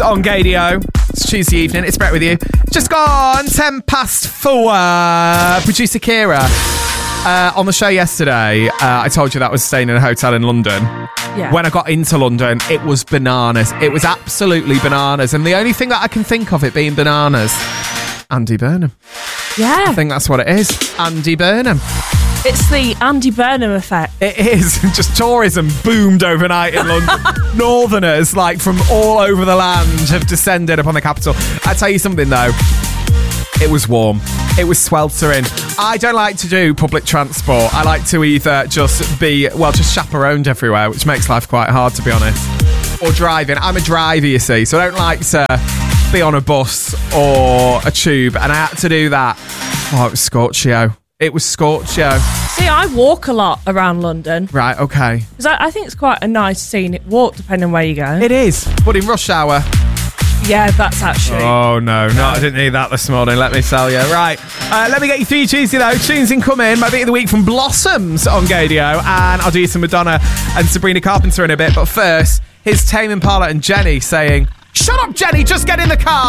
on Gadio. It's Tuesday evening. It's Brett with you. Just gone 4:10. Producer Kira on the show yesterday. I told you that I was staying in a hotel in London. Yeah. When I got into London, it was bananas. It was absolutely bananas. And the only thing that I can think of it being bananas, Andy Burnham. Yeah. I think that's what it is. Andy Burnham. It's the Andy Burnham effect. It is. Just tourism boomed overnight in London. Northerners, like from all over the land, have descended upon the capital. I tell you something though, it was warm. It was sweltering. I don't like to do public transport. I like to either just be, just chaperoned everywhere, which makes life quite hard, to be honest. Or driving. I'm a driver, you see, so I don't like to be on a bus or a tube, and I had to do that. Oh, it was Scorchio. It was Scorchio. See, I walk a lot around London. Right, okay. Because I think it's quite a nice scenic walk, depending on where you go. It is, but in rush hour. Yeah, that's actually... Oh, no, I didn't need that this morning, let me tell you. Right, let me get you through your Tuesday, though. Tunes incoming, my beat of the week from Blossoms on Gadio, and I'll do you some Madonna and Sabrina Carpenter in a bit. But first, here's Tame Impala and Jenny saying, "Shut up, Jenny, just get in the car."